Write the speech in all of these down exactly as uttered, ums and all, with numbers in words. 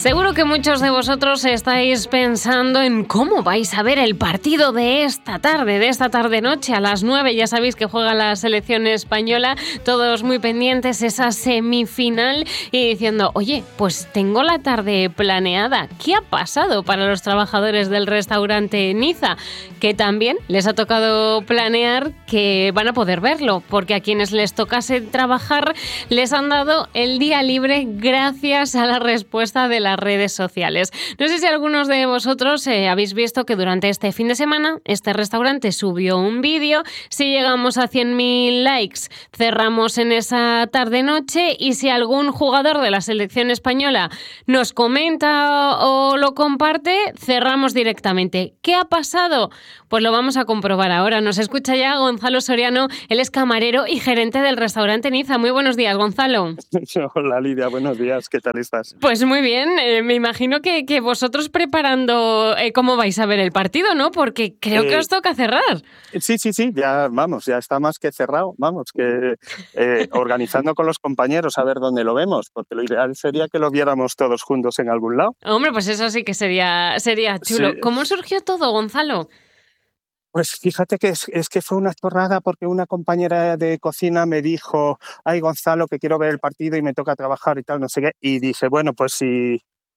Seguro que muchos de vosotros estáis pensando en cómo vais a ver el partido de esta tarde, de esta tarde-noche a las nueve. Ya sabéis que juega la selección española, todos muy pendientes, esa semifinal, y diciendo, oye, pues tengo la tarde planeada. ¿Qué ha pasado para los trabajadores del restaurante Niza? Que también les ha tocado planear que van a poder verlo, porque a quienes les tocase trabajar les han dado el día libre gracias a la respuesta de la redes sociales. No sé si algunos de vosotros eh, habéis visto que durante este fin de semana este restaurante subió un vídeo. Si llegamos a cien mil likes, cerramos en esa tarde-noche, y si algún jugador de la selección española nos comenta o lo comparte, cerramos directamente. ¿Qué ha pasado? Pues lo vamos a comprobar ahora. Nos escucha ya Gonzalo Soriano, él es camarero y gerente del restaurante Niza. Muy buenos días, Gonzalo. Hola, Lidia, buenos días, ¿qué tal estás? Pues muy bien, eh, me imagino que, que vosotros preparando eh, cómo vais a ver el partido, ¿no? Porque creo eh, que os toca cerrar. Sí, sí, sí, ya vamos, ya está más que cerrado, vamos, que eh, organizando con los compañeros a ver dónde lo vemos, porque lo ideal sería que lo viéramos todos juntos en algún lado. Hombre, pues eso sí que sería, sería chulo. Sí. ¿Cómo surgió todo, Gonzalo? Pues fíjate que es, es que fue una chorrada, porque una compañera de cocina me dijo, ay, Gonzalo, que quiero ver el partido y me toca trabajar y tal, no sé qué. Y dije, bueno, pues si,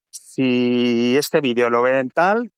si este vídeo lo ven tal,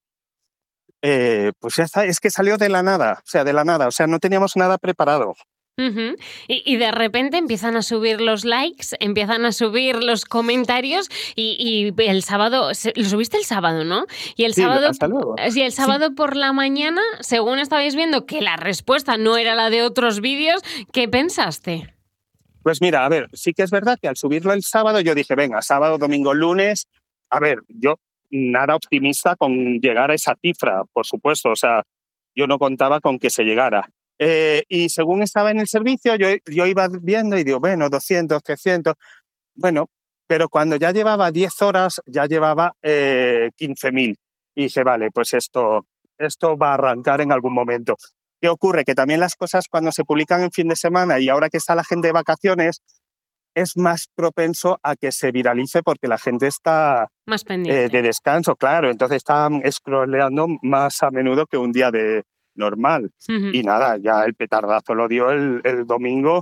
eh, pues ya está. Es que salió de la nada, o sea, de la nada. O sea, no teníamos nada preparado. Uh-huh. Y, y de repente empiezan a subir los likes, empiezan a subir los comentarios, y, y el sábado, lo subiste el sábado, ¿no? Y el sí, sábado, hasta luego. Sí, el sábado sí. por la mañana, según estabais viendo que la respuesta no era la de otros vídeos, ¿qué pensaste? Pues mira, a ver, sí que es verdad que al subirlo el sábado yo dije, venga, sábado, domingo, lunes, a ver, yo nada optimista con llegar a esa cifra, por supuesto, o sea, yo no contaba con que se llegara. Eh, y según estaba en el servicio, yo, yo iba viendo y digo, bueno, doscientos, trescientos, bueno, pero cuando ya llevaba diez horas, ya llevaba eh, quince mil. Y dije, vale, pues esto, esto va a arrancar en algún momento. ¿Qué ocurre? Que también las cosas cuando se publican en fin de semana y ahora que está la gente de vacaciones, es más propenso a que se viralice porque la gente está más pendiente. Eh, de descanso, claro. Entonces está scrolleando más a menudo que un día de normal. Uh-huh. Y nada, ya el petardazo lo dio el, el domingo,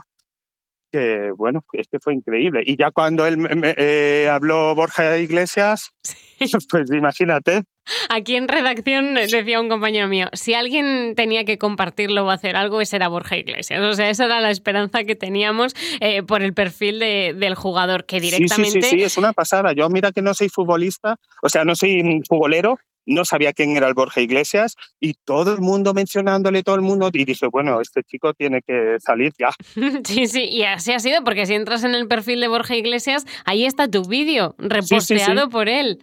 que bueno, es que fue increíble. Y ya cuando él me, eh, habló Borja Iglesias, sí. Pues imagínate. Aquí en redacción decía un compañero mío, si alguien tenía que compartirlo o hacer algo, ese era Borja Iglesias. O sea, esa era la esperanza que teníamos eh, por el perfil de, del jugador, que directamente... Sí, sí, sí, sí, es una pasada. Yo mira que no soy futbolista, o sea, no soy futbolero, no sabía quién era el Borja Iglesias, y todo el mundo mencionándole, todo el mundo, y dije, bueno, este chico tiene que salir ya. Sí, sí, y así ha sido, porque si entras en el perfil de Borja Iglesias, ahí está tu vídeo, reposteado sí, sí, sí. por él.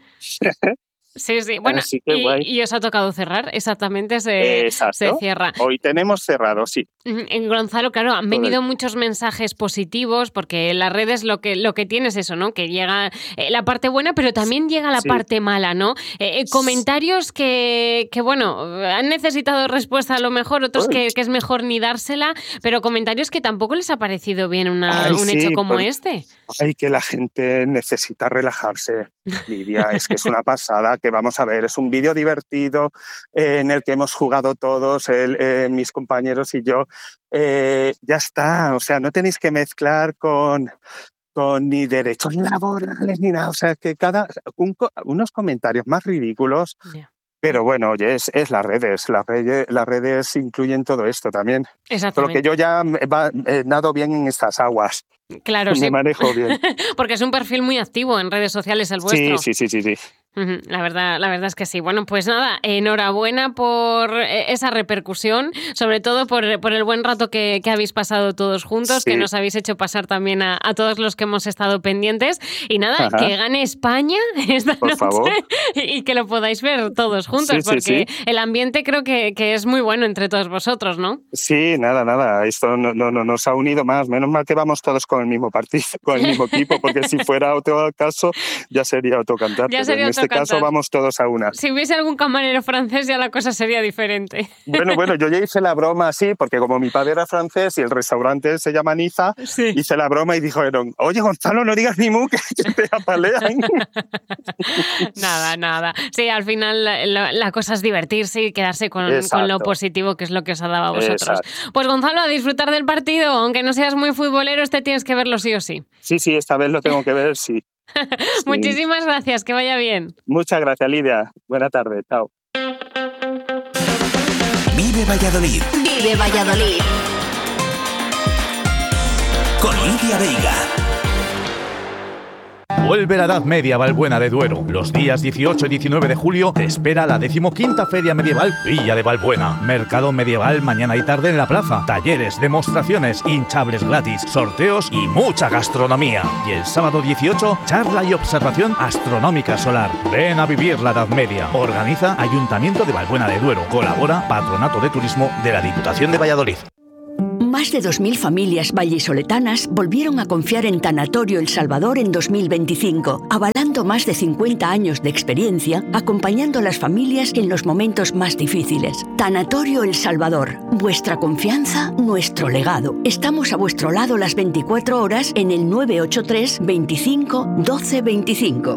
Sí, sí. Bueno, y, y os ha tocado cerrar, exactamente, se, se cierra. Hoy tenemos cerrado, sí. En Gonzalo, claro, han venido muchos mensajes positivos, porque en las redes lo que, lo que tienes es eso, ¿no? Que llega eh, la parte buena, pero también llega la sí. parte mala, ¿no? Eh, eh, comentarios que, que, bueno, han necesitado respuesta a lo mejor, otros que, que es mejor ni dársela, pero comentarios que tampoco les ha parecido bien una, Ay, un sí, hecho como pues, este. Ay, que la gente necesita relajarse, Lidia, es que es una pasada. Que vamos a ver, es un vídeo divertido eh, en el que hemos jugado todos, el, eh, mis compañeros y yo. Eh, ya está, o sea, no tenéis que mezclar con, con ni derechos laborales ni nada. O sea, que cada un, unos comentarios más ridículos. Yeah. Pero bueno, oye, es, es las redes, las redes, las redes incluyen todo esto también. Exactamente. Porque yo ya va, eh, nado bien en estas aguas. Claro, me sí. manejo bien. Porque es un perfil muy activo en redes sociales el vuestro. Sí, sí, sí, sí, sí. La verdad, la verdad es que sí. Bueno, pues nada, enhorabuena por esa repercusión, sobre todo por, por el buen rato que, que habéis pasado todos juntos, sí. que nos habéis hecho pasar también a, a todos los que hemos estado pendientes. Y nada, Ajá. que gane España esta por noche favor. y que lo podáis ver todos juntos, sí, porque sí, sí. el ambiente creo que, que es muy bueno entre todos vosotros, ¿no? Sí, nada, nada. Esto no, no, no nos ha unido más. Menos mal que vamos todos con el mismo partido, con el mismo equipo, porque si fuera otro caso ya sería otro cantar. Ya sería otro este caso vamos todos a una. Si hubiese algún camarero francés ya la cosa sería diferente. Bueno, bueno, yo ya hice la broma así, porque como mi padre era francés y el restaurante se llama Niza, sí. hice la broma y dijeron, oye, Gonzalo, no digas ni mu, que te apalean. Nada, nada. Sí, al final la, la cosa es divertirse y quedarse con, con lo positivo, que es lo que os ha dado a vosotros. Exacto. Pues Gonzalo, a disfrutar del partido, aunque no seas muy futbolero, este tienes que verlo sí o sí. Sí, sí, esta vez lo tengo que ver, sí. sí. Muchísimas gracias, que vaya bien. Muchas gracias, Lidia. Buena tarde, chao. Vive Valladolid. Vive Valladolid. Con Lidia Veiga. Vuelve la Edad Media Valbuena de Duero. Los días dieciocho y diecinueve de julio te espera la decimoquinta Feria Medieval Villa de Valbuena. Mercado medieval mañana y tarde en la plaza. Talleres, demostraciones, hinchables gratis, sorteos y mucha gastronomía. Y el sábado dieciocho, charla y observación astronómica solar. Ven a vivir la Edad Media. Organiza Ayuntamiento de Valbuena de Duero. Colabora Patronato de Turismo de la Diputación de Valladolid. Más de dos mil familias vallisoletanas volvieron a confiar en Tanatorio El Salvador en dos mil veinticinco, avalando más de cincuenta años de experiencia, acompañando a las familias en los momentos más difíciles. Tanatorio El Salvador, vuestra confianza, nuestro legado. Estamos a vuestro lado las veinticuatro horas en el nueve ocho tres, veinticinco, doce veinticinco.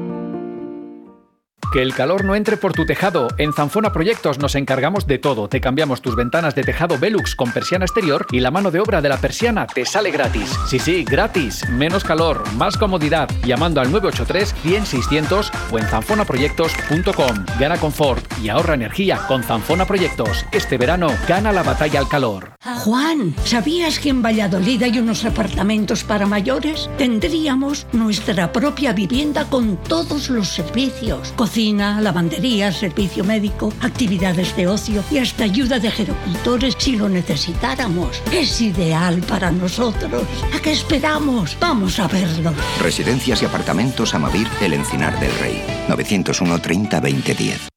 Que el calor no entre por tu tejado. En Zanfona Proyectos nos encargamos de todo. Te cambiamos tus ventanas de tejado Velux con persiana exterior y la mano de obra de la persiana te sale gratis. Sí, sí, gratis. Menos calor, más comodidad. Llamando al nueve ocho tres, cien, seiscientos o en zanfona proyectos punto com. Gana confort y ahorra energía con Zanfona Proyectos. Este verano gana la batalla al calor. Juan, ¿sabías que en Valladolid hay unos apartamentos para mayores? Tendríamos nuestra propia vivienda con todos los servicios. Cocina, lavandería, servicio médico, actividades de ocio y hasta ayuda de gerocultores si lo necesitáramos. Es ideal para nosotros. ¿A qué esperamos? Vamos a verlo. Residencias y apartamentos Amavir, El Encinar del Rey. novecientos uno, treinta, veinte, diez.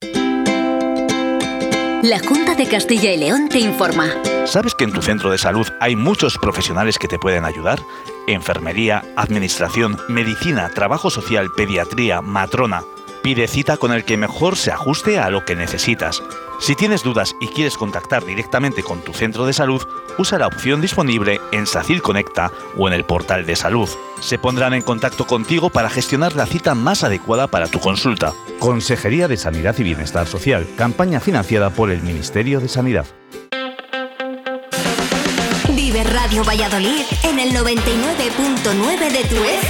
La Junta de Castilla y León te informa. ¿Sabes que en tu centro de salud hay muchos profesionales que te pueden ayudar? Enfermería, administración, medicina, trabajo social, pediatría, matrona. Pide cita con el que mejor se ajuste a lo que necesitas. Si tienes dudas y quieres contactar directamente con tu centro de salud, usa la opción disponible en SACIL Conecta o en el portal de salud. Se pondrán en contacto contigo para gestionar la cita más adecuada para tu consulta. Consejería de Sanidad y Bienestar Social. Campaña financiada por el Ministerio de Sanidad. Vive Radio Valladolid en el noventa y nueve punto nueve de tu F.